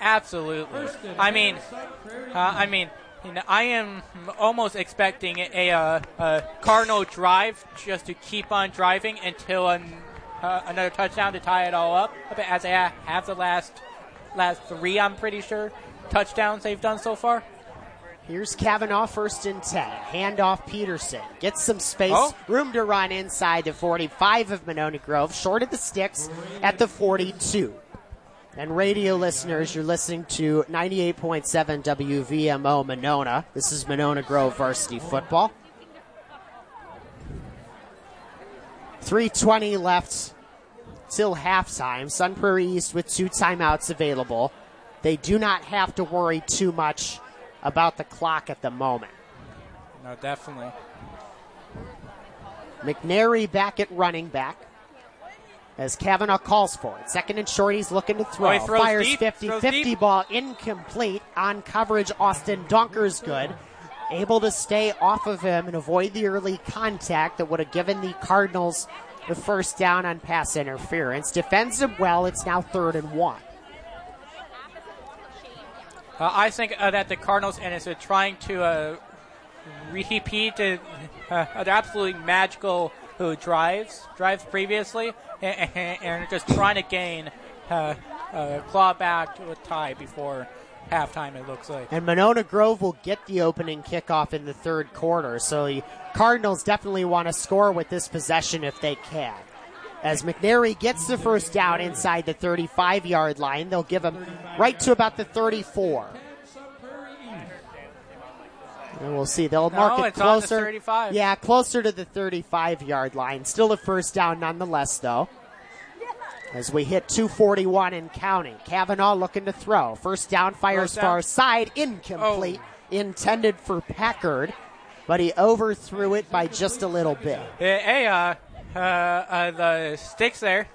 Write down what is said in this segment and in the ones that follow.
Absolutely. I mean, I am almost expecting a Cardinal drive just to keep on driving until another touchdown to tie it all up. As they have the last 3, I'm pretty sure, touchdowns they've done so far. Here's Kavanaugh, 1st and 10. Handoff Peterson. Gets some space. Room to run inside the 45 of Monona Grove. Short of the sticks at the 42. And radio listeners, you're listening to 98.7 WVMO Monona. This is Monona Grove varsity football. 3:20 left till halftime. Sun Prairie East with 2 timeouts available. They do not have to worry too much about the clock at the moment. No, definitely. McNary back at running back as Kavanaugh calls for it. 2nd and short, he's looking to throw. Fires 50-50 ball incomplete. On coverage, Austin Dunker's good. Able to stay off of him and avoid the early contact that would have given the Cardinals the first down on pass interference. Defends him well. It's now 3rd and 1. I think that the Cardinals are trying to repeat the absolutely magical drives previously, and just trying to gain claw back to a tie before halftime, it looks like. And Monona Grove will get the opening kickoff in the 3rd quarter, so the Cardinals definitely want to score with this possession if they can. As McNary gets the first down inside the 35-yard line, they'll give him right to about the 34. And we'll see. They'll mark it closer. On the 35. Yeah, closer to the 35-yard line. Still a first down nonetheless, though. As we hit 2:41 and counting. Kavanaugh looking to throw. First down, fires far side. Incomplete. Intended for Packard, but he overthrew it by just a little bit. The sticks there,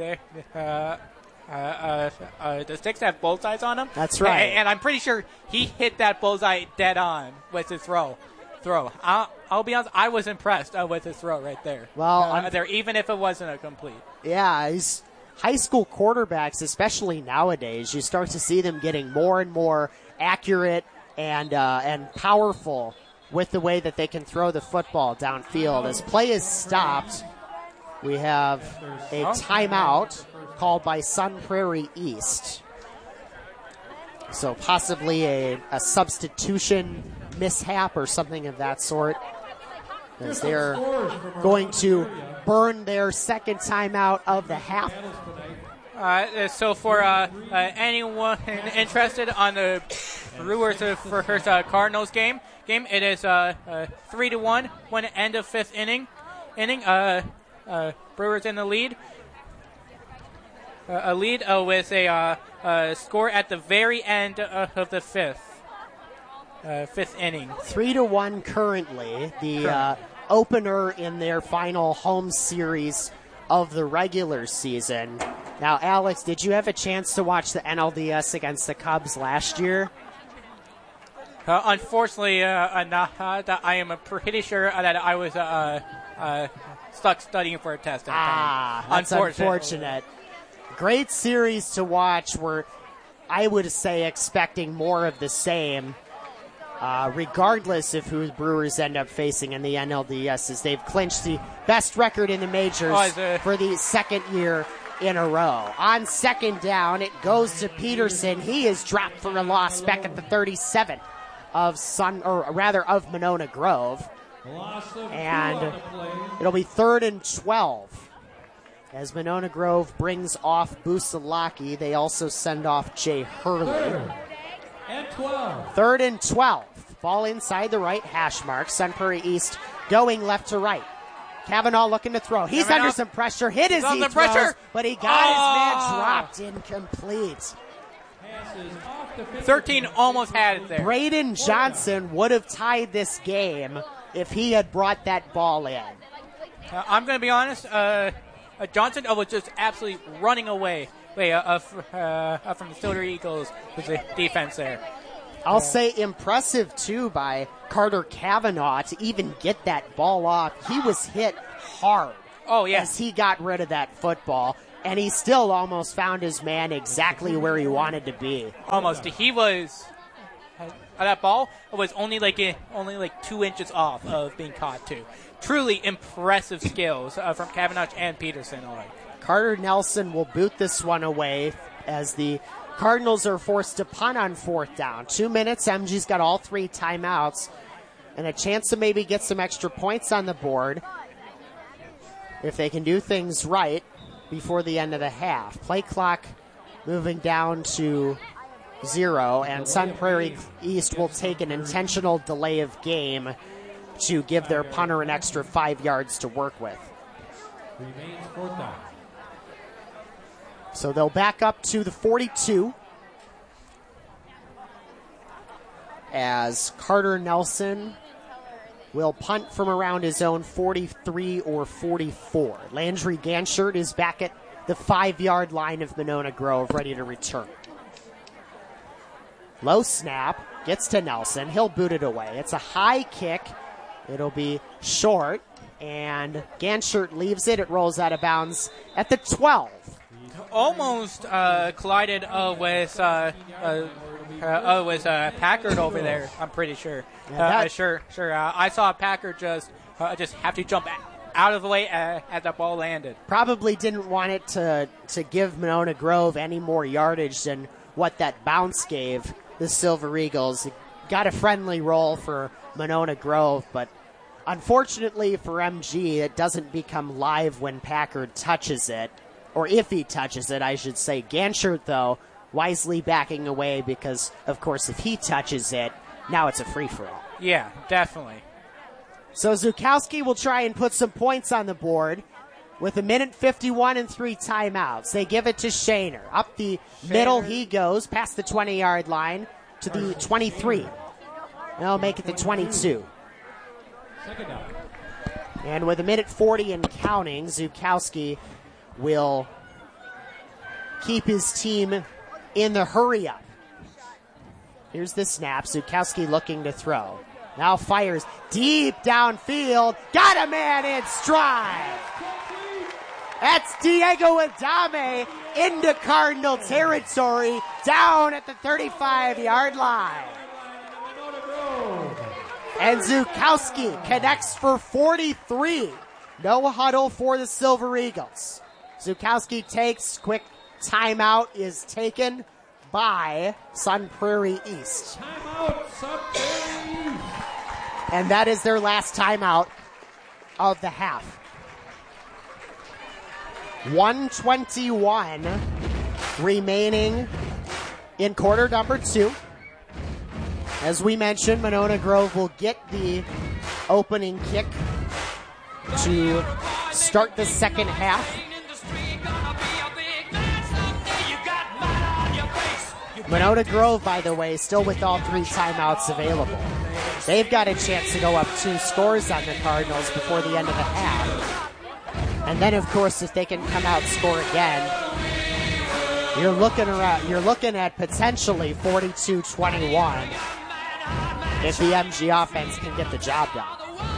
the sticks have bullseyes on them. That's right. And I'm pretty sure he hit that bullseye dead on with his throw. I'll be honest, I was impressed with his throw right there. Well, even if it wasn't a complete. Yeah, he's high school quarterbacks, especially nowadays, you start to see them getting more and more accurate and powerful with the way that they can throw the football downfield. As play is stopped, we have a timeout called by Sun Prairie East. So possibly a substitution mishap or something of that sort, as they're going to burn their 2nd timeout of the half. So for anyone interested on the Brewers versus Cardinals game, it is 3-1 when it end of 5th inning. Brewers in the lead. A lead with a score at the very end of the 5th inning. 3-1 currently. The opener in their final home series of the regular season. Now, Alex, did you have a chance to watch the NLDS against the Cubs last year? Unfortunately, not. I am pretty sure that I was stuck studying for a test at the time. That's unfortunate. Great series to watch. We're, I would say, expecting more of the same, regardless of who the Brewers end up facing in the NLDS, as they've clinched the best record in the majors for the 2nd year in a row. On 2nd down, it goes to Peterson. He is dropped for a loss back at the 37 of Monona Grove. And it'll be 3rd and 12 as Monona Grove brings off Busalaki. They also send off Jay Hurley. 3rd and 12. Ball inside the right hash mark. Sun Prairie East going left to right. Kavanaugh looking to throw. He's under some pressure. Hit as he throws, but he got his man dropped incomplete. 13 almost had it there. Braden Johnson would have tied this game if he had brought that ball in. I'm going to be honest. Johnson was just absolutely running away from the Silver Eagles with the defense there. I'll say impressive, too, by Carter Kavanaugh to even get that ball off. He was hit hard as he got rid of that football. And he still almost found his man exactly where he wanted to be. Almost. He was... that ball was only like 2 inches off of being caught, too. Truly impressive skills from Kavanagh and Peterson alike. Carter Nelson will boot this one away as the Cardinals are forced to punt on 4th down. 2 minutes, MG's got all 3 timeouts, and a chance to maybe get some extra points on the board if they can do things right before the end of the half. Play clock moving down to 0, and Sun Prairie East will take an intentional delay of game to give their punter an extra 5 yards to work with. Remains 4th down. So they'll back up to the 42 as Carter Nelson will punt from around his own 43 or 44. Landry Ganshert is back at the 5-yard line of Monona Grove, ready to return. Low snap, gets to Nelson. He'll boot it away. It's a high kick. It'll be short, and Ganshert leaves it. It rolls out of bounds at the 12. Almost collided with Packard over there, I'm pretty sure. Sure. I saw Packard just have to jump out of the way as the ball landed. Probably didn't want it to give Monona Grove any more yardage than what that bounce gave the Silver Eagles. It got a friendly roll for Monona Grove, but unfortunately for MG, it doesn't become live when Packard touches it. Or if he touches it, I should say. Ganshert, though, wisely backing away because, of course, if he touches it, now it's a free-for-all. Yeah, definitely. So Zukowski will try and put some points on the board with 1:51 and 3 timeouts. They give it to Shaner. Up the middle he goes, past the 20-yard line to the 23. They'll make it the 22. Second down. And with 1:40 and counting, Zukowski will keep his team in the hurry-up. Here's the snap. Zukowski looking to throw. Now fires deep downfield. Got a man in stride. That's Diego Adame into Cardinal territory, down at the 35-yard line. And Zukowski connects for 43. No huddle for the Silver Eagles. Zukowski takes, quick timeout is taken by Sun Prairie East. Timeout, Sun Prairie East. And that is their last timeout of the half. 1:21 remaining in quarter number 2. As we mentioned, Monona Grove will get the opening kick to start the second half. Monona Grove, by the way, still with all 3 timeouts available. They've got a chance to go up 2 scores on the Cardinals before the end of the half. And then, of course, if they can come out and score again, you're looking at potentially 42-21 if the MG offense can get the job done.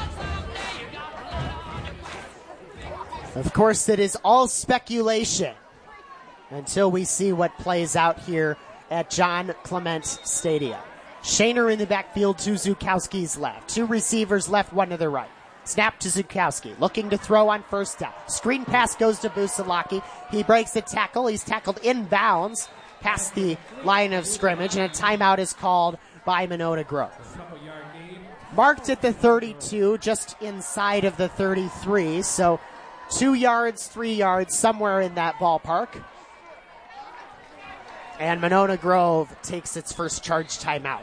Of course, it is all speculation until we see what plays out here at John Clement Stadium. Shaner in the backfield to Zukowski's left. 2 receivers left, 1 to the right. Snap to Zukowski, looking to throw on first down. Screen pass goes to Busalaki. He breaks the tackle. He's tackled inbounds past the line of scrimmage, and a timeout is called by Monona Grove. Marked at the 32, just inside of the 33, so 2 yards, 3 yards, somewhere in that ballpark. And Monona Grove takes its first charge timeout.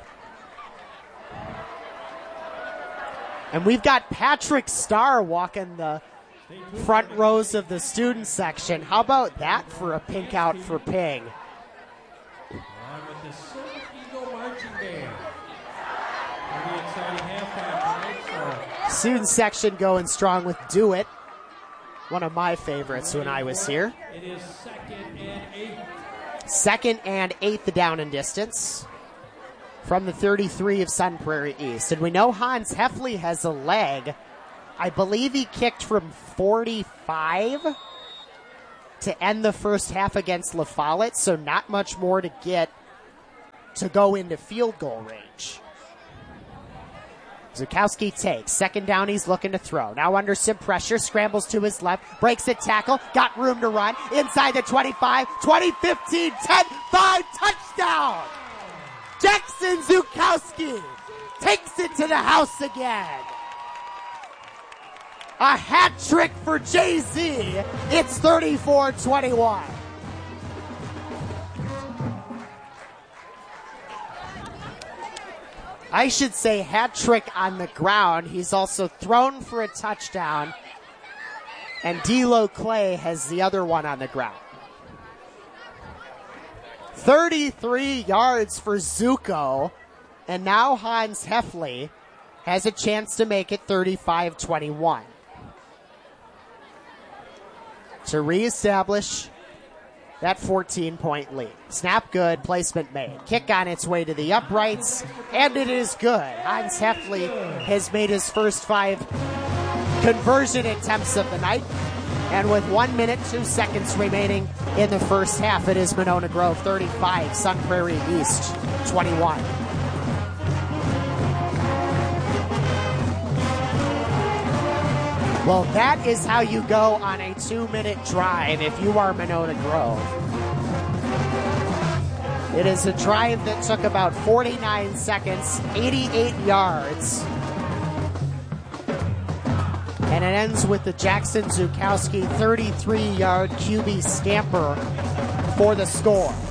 And we've got Patrick Starr walking the front rows of the student section. How about that for a pink out for Ping? On with the Silver Eagle Marching Band. Pretty exciting halftime tonight. Student section going strong with Do It. One of my favorites when I was here. It is 2nd and 8. 2nd and 8, the down and distance from the 33 of Sun Prairie East. And we know Hans Heffley has a leg. I believe he kicked from 45. to end the first half against La Follette, so not much more to get to go into field goal range. Zukowski takes. Second down, he's looking to throw. Now under some pressure, scrambles to his left, breaks a tackle, got room to run, inside the 25, 20, 15, 10, 5, touchdown! Jackson Zukowski takes it to the house again. A hat trick for JZ. It's 34-21. I should say hat trick on the ground. He's also thrown for a touchdown. And D'Lo Clay has the other one on the ground. 33 yards for Zuko. And now Hans Heffley has a chance to make it 35-21. To reestablish that 14-point lead. Snap good, placement made. Kick on its way to the uprights, and it is good. Hans Heffley has made his first 5 conversion attempts of the night. And with 1 minute, 2 seconds remaining in the first half, it is Monona Grove 35, Sun Prairie East 21. Well, that is how you go on a 2-minute drive if you are Monona Grove. It is a drive that took about 49 seconds, 88 yards. And it ends with the Jackson Zukowski 33-yard QB scamper for the score.